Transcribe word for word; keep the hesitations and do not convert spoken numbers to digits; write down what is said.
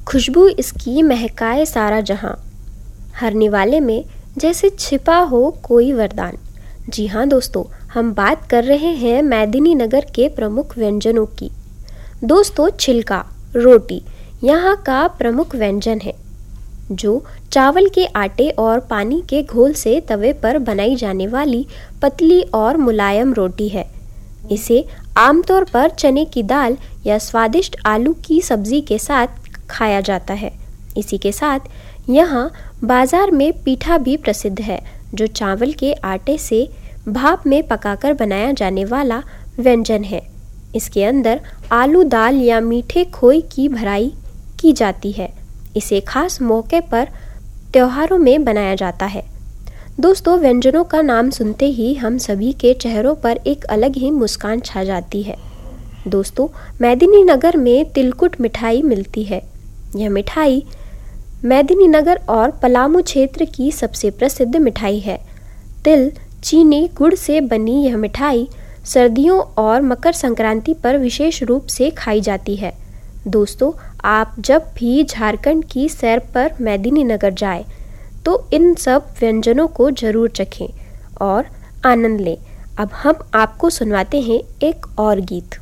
खुशबू इसकी महकाए सारा जहां, हर निवाले में जैसे छिपा हो कोई वरदान। जी हाँ दोस्तों, हम बात कर रहे हैं मेदिनीनगर के प्रमुख व्यंजनों की। दोस्तों, छिलका रोटी यहाँ का प्रमुख व्यंजन है, जो चावल के आटे और पानी के घोल से तवे पर बनाई जाने वाली पतली और मुलायम रोटी है। इसे आमतौर पर चने की दाल या स्वादिष्ट आलू की सब्जी के साथ खाया जाता है। इसी के साथ यहाँ बाजार में पीठा भी प्रसिद्ध है, जो चावल के आटे से भाप में पकाकर बनाया जाने वाला व्यंजन है। इसके अंदर आलू दाल या मीठे खोए की भराई की जाती है। इसे खास मौके पर त्योहारों में बनाया जाता है। दोस्तों, व्यंजनों का नाम सुनते ही हम सभी के चेहरों पर एक अलग ही मुस्कान छा जाती है। दोस्तों, मेदिनीनगर में तिलकुट मिठाई मिलती है। यह मिठाई मेदिनीनगर और पलामू क्षेत्र की सबसे प्रसिद्ध मिठाई है। तिल, चीनी, गुड़ से बनी यह मिठाई सर्दियों और मकर संक्रांति पर विशेष रूप से खाई जाती है। दोस्तों, आप जब भी झारखंड की सैर पर मेदिनीनगर जाएं, तो इन सब व्यंजनों को जरूर चखें और आनंद लें। अब हम आपको सुनवाते हैं एक और गीत।